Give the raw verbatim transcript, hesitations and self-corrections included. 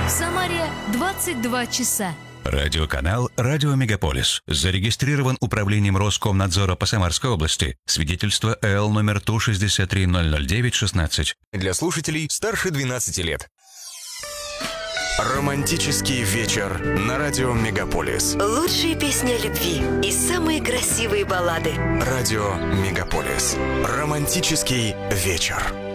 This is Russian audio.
В Самаре двадцать два часа. Радиоканал «Радио Мегаполис». Зарегистрирован управлением Роскомнадзора по Самарской области. Свидетельство эл номер Ту шестьдесят три ноль ноль девять шестнадцать. Для слушателей старше двенадцати лет. Романтический вечер на радио Мегаполис. Лучшие песни о любви и самые красивые баллады. Радио Мегаполис. Романтический вечер.